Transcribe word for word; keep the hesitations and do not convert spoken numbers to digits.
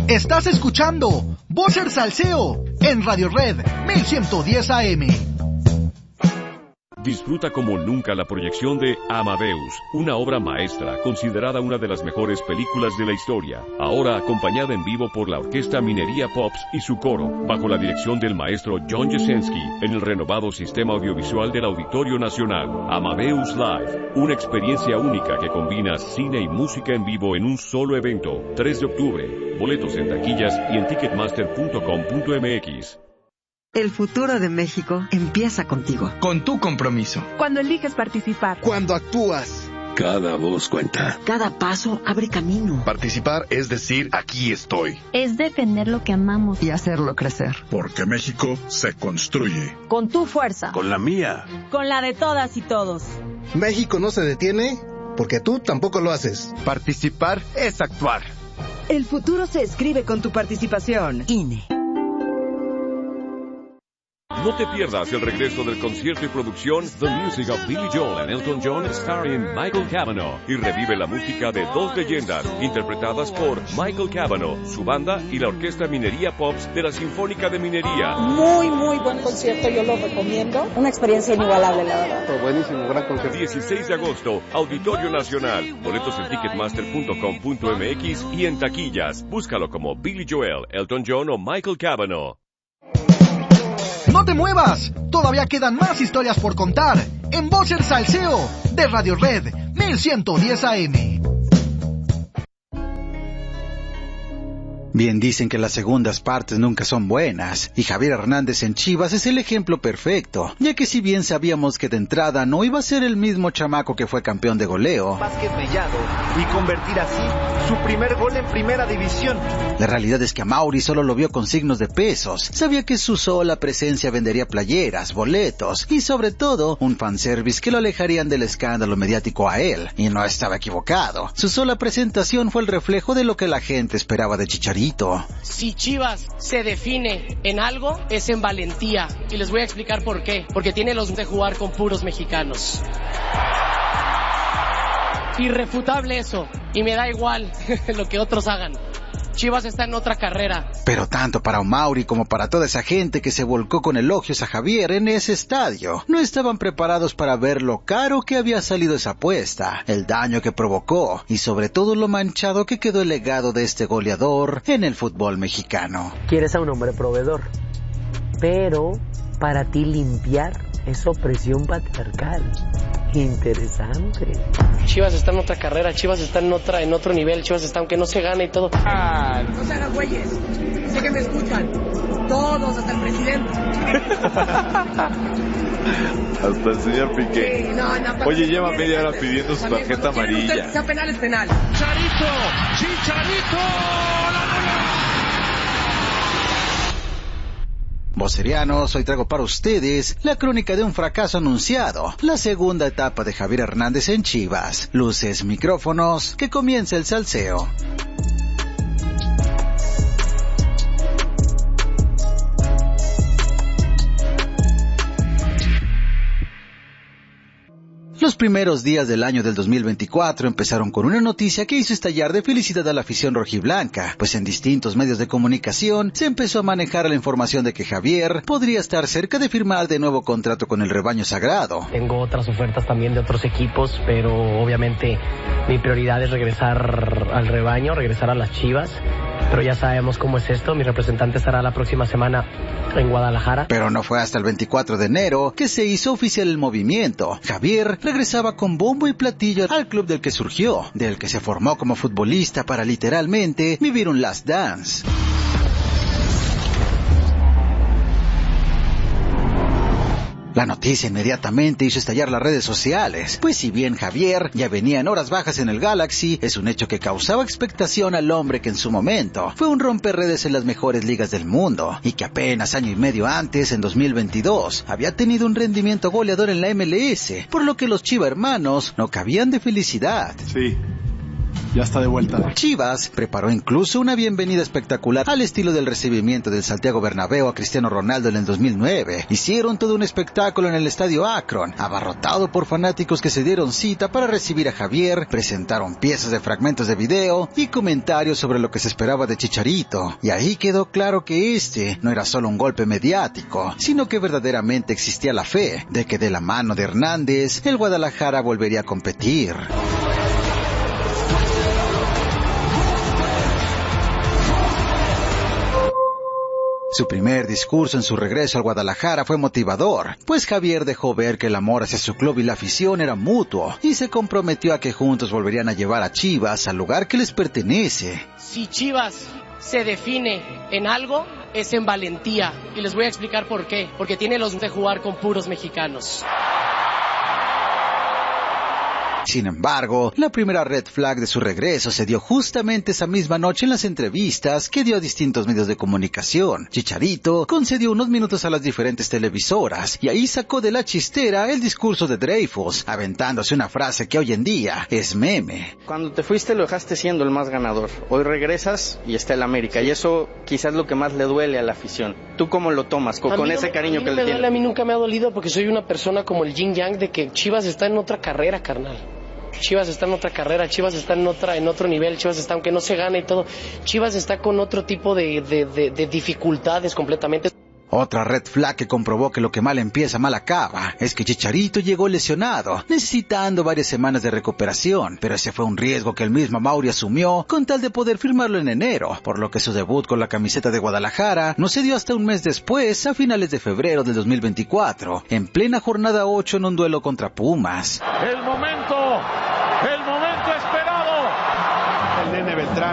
Estás escuchando Voces Salseo en Radio Red mil ciento diez A M. Disfruta como nunca la proyección de Amadeus, una obra maestra considerada una de las mejores películas de la historia, ahora acompañada en vivo por la Orquesta Minería Pops y su coro, bajo la dirección del maestro John Jasenski, en el renovado sistema audiovisual del Auditorio Nacional. Amadeus Live, una experiencia única que combina cine y música en vivo en un solo evento. tres de octubre, boletos en taquillas y en ticketmaster punto com punto m x. El futuro de México empieza contigo. Con tu compromiso. Cuando eliges participar. Cuando actúas. Cada voz cuenta. Cada paso abre camino. Participar es decir, aquí estoy. Es defender lo que amamos. Y hacerlo crecer. Porque México se construye. Con tu fuerza. Con la mía. Con la de todas y todos. México no se detiene porque tú tampoco lo haces. Participar es actuar. El futuro se escribe con tu participación. I N E. No te pierdas el regreso del concierto y producción The Music of Billy Joel and Elton John starring Michael Cavanaugh, y revive la música de dos leyendas interpretadas por Michael Cavanaugh, su banda y la Orquesta Minería Pops de la Sinfónica de Minería. Muy, muy buen concierto, yo lo recomiendo. Una experiencia inigualable, la verdad. Fue buenísimo, gran concierto. dieciséis de agosto, Auditorio Nacional. Boletos en ticketmaster punto com punto m x y en taquillas. Búscalo como Billy Joel, Elton John o Michael Cavanaugh. ¡No te muevas! Todavía quedan más historias por contar en Voces Salseo de Radio Red mil ciento diez A M. Bien dicen que las segundas partes nunca son buenas, y Javier Hernández en Chivas es el ejemplo perfecto, ya que si bien sabíamos que de entrada no iba a ser el mismo chamaco que fue campeón de goleo, Vázquez Mellado, y convertir así su primer gol en primera división. La realidad es que Amaury solo lo vio con signos de pesos. Sabía que su sola presencia vendería playeras, boletos y sobre todo un fanservice que lo alejarían del escándalo mediático a él, y no estaba equivocado. Su sola presentación fue el reflejo de lo que la gente esperaba de Chicharito. Si Chivas se define en algo, es en valentía. Y les voy a explicar por qué. Porque tiene los de jugar con puros mexicanos. Irrefutable eso. Y me da igual lo que otros hagan. Chivas está en otra carrera. Pero tanto para Amaury como para toda esa gente que se volcó con elogios a Javier en ese estadio, no estaban preparados para ver lo caro que había salido esa apuesta, el daño que provocó y sobre todo lo manchado que quedó el legado de este goleador en el fútbol mexicano. Quieres a un hombre proveedor, pero para ti limpiar es opresión patriarcal. Interesante. Chivas está en otra carrera, Chivas está en otra, en otro nivel, Chivas está aunque no se gane y todo. Ah, no se hagan güeyes, sé que me escuchan, todos, hasta el presidente. Hasta el señor Piqué. Sí, no, no, Oye, lleva media hora pidiendo su tarjeta amarilla. Usted, sea penal es penal. Chicharito, Chicharito, Vocerianos, hoy traigo para ustedes la crónica de un fracaso anunciado, la segunda etapa de Javier Hernández en Chivas. Luces, micrófonos, que comience el salseo. Los primeros días del año del dos mil veinticuatro empezaron con una noticia que hizo estallar de felicidad a la afición rojiblanca, pues en distintos medios de comunicación se empezó a manejar la información de que Javier podría estar cerca de firmar de nuevo contrato con el rebaño sagrado. Tengo otras ofertas también de otros equipos, pero obviamente mi prioridad es regresar al rebaño, regresar a las Chivas. Pero ya sabemos cómo es esto, mi representante estará la próxima semana en Guadalajara. Pero no fue hasta el veinticuatro de enero que se hizo oficial el movimiento. Javier regresaba con bombo y platillo al club del que surgió, del que se formó como futbolista para literalmente vivir un last dance. La noticia inmediatamente hizo estallar las redes sociales, pues si bien Javier ya venía en horas bajas en el Galaxy, es un hecho que causaba expectación al hombre que en su momento fue un romperredes en las mejores ligas del mundo, y que apenas año y medio antes, en dos mil veintidós, había tenido un rendimiento goleador en la M L S, por lo que los Chiva hermanos no cabían de felicidad. Sí, ya está de vuelta. Chivas preparó incluso una bienvenida espectacular al estilo del recibimiento del Santiago Bernabéu a Cristiano Ronaldo en el dos mil nueve. Hicieron todo un espectáculo en el estadio Akron, abarrotado por fanáticos que se dieron cita para recibir a Javier, presentaron piezas de fragmentos de video y comentarios sobre lo que se esperaba de Chicharito. Y ahí quedó claro que este no era solo un golpe mediático, sino que verdaderamente existía la fe de que de la mano de Hernández, el Guadalajara volvería a competir. Su primer discurso en su regreso al Guadalajara fue motivador, pues Javier dejó ver que el amor hacia su club y la afición era mutuo, y se comprometió a que juntos volverían a llevar a Chivas al lugar que les pertenece. Si Chivas se define en algo, es en valentía, y les voy a explicar por qué, porque tiene los de jugar con puros mexicanos. Sin embargo, la primera red flag de su regreso se dio justamente esa misma noche en las entrevistas que dio a distintos medios de comunicación. Chicharito concedió unos minutos a las diferentes televisoras y ahí sacó de la chistera el discurso de Dreyfus, aventándose una frase que hoy en día es meme. Cuando te fuiste lo dejaste siendo el más ganador. Hoy regresas y está el América, y eso quizás es lo que más le duele a la afición. ¿Tú cómo lo tomas con, con ese cariño que le tienes? A mí nunca me ha dolido porque soy una persona como el yin yang de que Chivas está en otra carrera, carnal. Chivas está en otra carrera, Chivas está en otra en otro nivel, Chivas está, aunque no se gane y todo, Chivas está con otro tipo de, de, de, de dificultades completamente. Otra red flag que comprobó que lo que mal empieza mal acaba es que Chicharito llegó lesionado, necesitando varias semanas de recuperación, pero ese fue un riesgo que el mismo Mauri asumió con tal de poder firmarlo en enero, por lo que su debut con la camiseta de Guadalajara no se dio hasta un mes después, a finales de febrero del dos mil veinticuatro, en plena jornada ocho en un duelo contra Pumas. El momento, el momento esperado. El Nene Beltrán.